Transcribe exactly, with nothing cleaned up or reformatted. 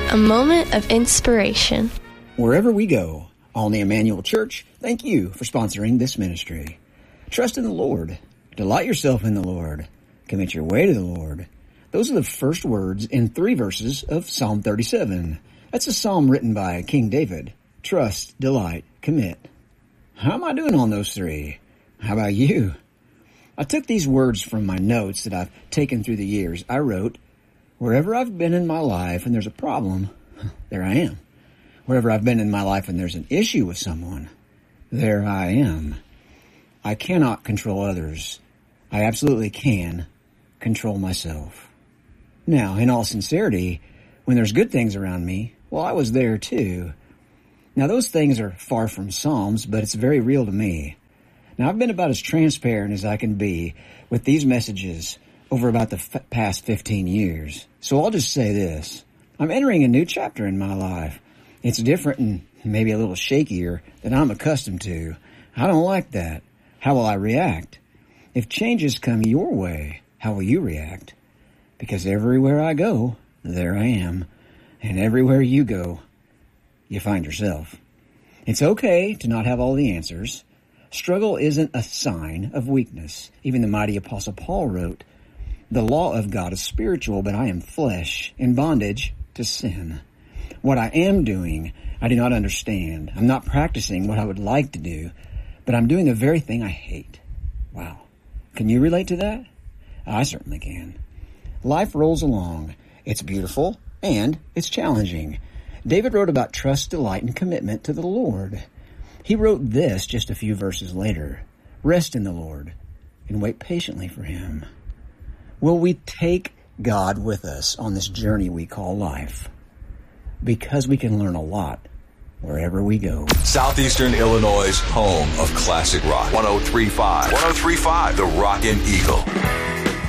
A moment of inspiration. Wherever we go, Olney Emmanuel Church, thank you for sponsoring this ministry. Trust in the Lord. Delight yourself in the Lord. Commit your way to the Lord. Those are the first words in three verses of Psalm thirty-seven. That's a psalm written by King David. Trust, delight, commit. How am I doing on those three? How about you? I took these words from my notes that I've taken through the years. I wrote, wherever I've been in my life and there's a problem, there I am. Wherever I've been in my life and there's an issue with someone, there I am. I cannot control others. I absolutely can control myself. Now, in all sincerity, when there's good things around me, well, I was there too. Now, those things are far from Psalms, but it's very real to me. Now, I've been about as transparent as I can be with these messages over about the f- past fifteen years. So I'll just say this. I'm entering a new chapter in my life. It's different and maybe a little shakier than I'm accustomed to. I don't like that. How will I react? If changes come your way, how will you react? Because everywhere I go, there I am. And everywhere you go, you find yourself. It's okay to not have all the answers. Struggle isn't a sign of weakness. Even the mighty Apostle Paul wrote, the law of God is spiritual, but I am flesh, in bondage to sin. What I am doing, I do not understand. I'm not practicing what I would like to do, but I'm doing the very thing I hate. Wow. Can you relate to that? I certainly can. Life rolls along. It's beautiful, and it's challenging. David wrote about trust, delight, and commitment to the Lord. He wrote this just a few verses later. Rest in the Lord and wait patiently for Him. Will we take God with us on this journey we call life? Because we can learn a lot wherever we go. Southeastern Illinois' home of classic rock. one oh three point five. one oh three point five, The Rockin' Eagle.